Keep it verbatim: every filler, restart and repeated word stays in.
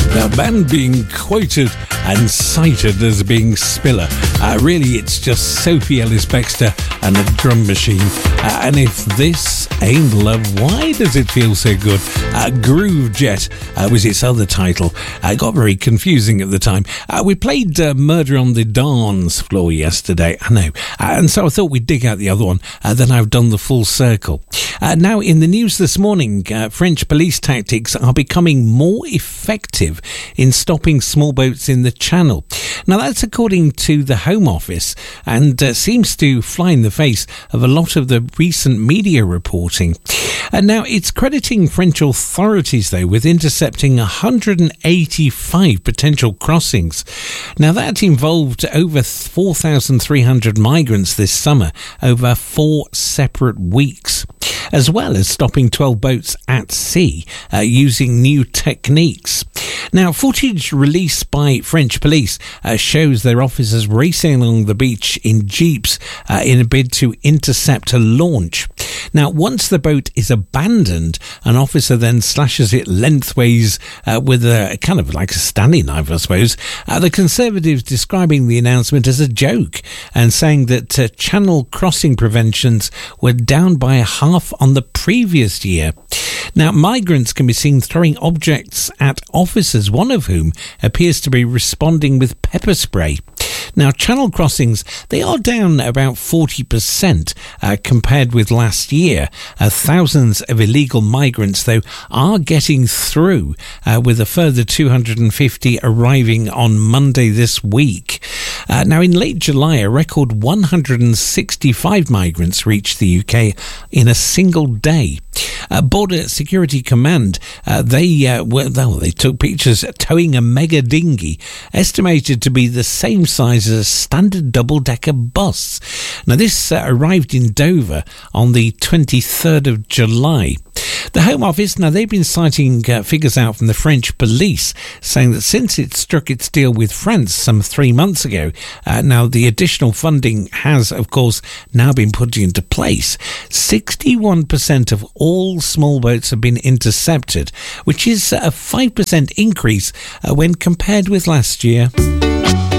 The man being quoted and cited as being Spiller. Uh, really, it's just Sophie Ellis-Bextor and a drum machine. Uh, and if this ain't love, why does it feel so good? Uh, Groove Jet uh, was its other title. Uh, it got very confusing at the time. Uh, we played uh, Murder on the Dance Floor yesterday, I know. Uh, and so I thought we'd dig out the other one. Uh, then I've done the full circle. Uh, now, in the news this morning, uh, French police tactics are becoming more effective in stopping small boats in the Channel. Now, that's according to the Home Office and uh, seems to fly in the face of a lot of the recent media reporting. And now, it's crediting French authorities, though, with intercepting one hundred eighty-five potential crossings. Now, that involved over four thousand three hundred migrants this summer over four separate weeks, as well as stopping twelve boats at sea uh, using new techniques. Now, footage released by French police uh, shows their officers racing along the beach in jeeps uh, in a bid to intercept a launch. Now, once the boat is abandoned, an officer then slashes it lengthways uh, with a kind of like a Stanley knife, I suppose. Uh, the Conservatives describing the announcement as a joke and saying that uh, channel crossing preventions were down by a half on the previous year. Now, migrants can be seen throwing objects at officers, one of whom appears to be responding with pepper spray. Now, channel crossings, they are down about forty percent uh, compared with last year. Uh, thousands of illegal migrants, though, are getting through, uh, with a further two hundred fifty arriving on Monday this week. Uh, now, in late July, a record one hundred sixty-five migrants reached the U K in a single day. Uh, Border Security Command, uh, they uh, were, well, they took pictures towing a mega dinghy, estimated to be the same size as a standard double-decker bus. Now, this uh, arrived in Dover on the twenty-third of July. The Home Office, now they've been citing uh, figures out from the French police saying that since it struck its deal with France some three months ago, uh, now the additional funding has, of course, now been put into place. sixty-one percent of all small boats have been intercepted, which is a five percent increase uh, when compared with last year.